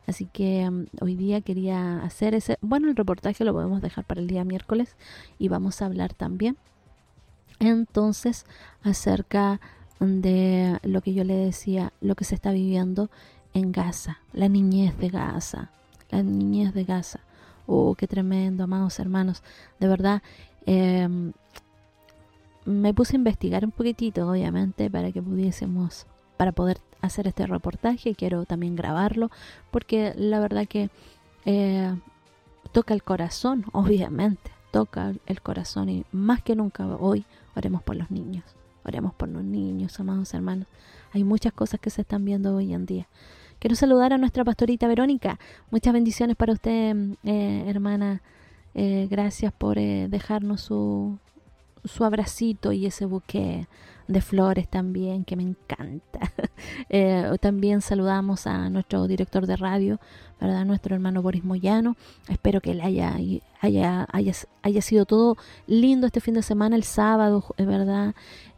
Así que hoy día quería hacer el reportaje lo podemos dejar para el día miércoles y vamos a hablar también entonces acerca de lo que yo le decía, lo que se está viviendo en Gaza, la niñez de Gaza, la niñez de Gaza. Oh, qué tremendo, amados hermanos. De verdad, eh, me puse a investigar un poquitito, obviamente, para poder hacer este reportaje. Quiero también grabarlo, porque la verdad que eh, toca el corazón, obviamente, toca el corazón y más que nunca hoy oremos por los niños. Oremos por los niños, amados hermanos. Hay muchas cosas que se están viendo hoy en día. Quiero saludar a nuestra pastorita Verónica. Muchas bendiciones para usted, hermana. Gracias por dejarnos su abracito y ese buque de flores también, que me encanta. También saludamos a nuestro director de radio, ¿verdad? Nuestro hermano Boris Moyano. Espero que le haya sido todo lindo este fin de semana, el sábado, ¿verdad?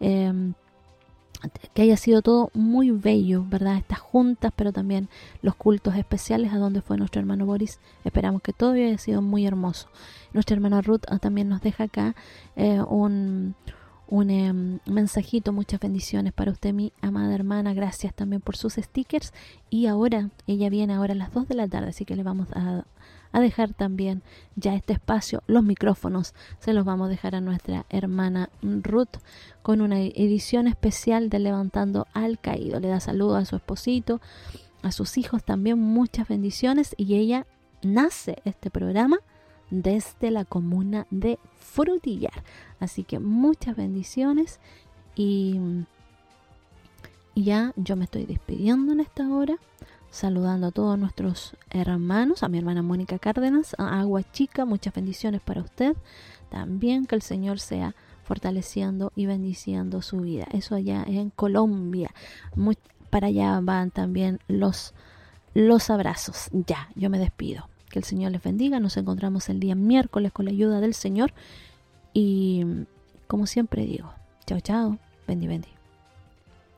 Que haya sido todo muy bello, ¿verdad? Estas juntas, pero también los cultos especiales a donde fue nuestro hermano Boris. Esperamos que todo haya sido muy hermoso. Nuestra hermana Ruth también nos deja acá un mensajito. Muchas bendiciones para usted, mi amada hermana. Gracias también por sus stickers. Y ahora, ella viene ahora a las 2 de la tarde, así que le vamos a dejar también ya este espacio, los micrófonos se los vamos a dejar a nuestra hermana Ruth con una edición especial de Levantando al Caído. Le da saludos a su esposito, a sus hijos también, muchas bendiciones, y ella nace este programa desde la comuna de Frutillar, así que muchas bendiciones y ya yo me estoy despidiendo en esta hora, saludando a todos nuestros hermanos, a mi hermana Mónica Cárdenas, a Agua Chica, muchas bendiciones para usted. También que el Señor sea fortaleciendo y bendiciendo su vida. Eso allá en Colombia. Para allá van también los abrazos. Ya, yo me despido. Que el Señor les bendiga. Nos encontramos el día miércoles con la ayuda del Señor. Y como siempre digo, chao, chao. Bendi, bendi.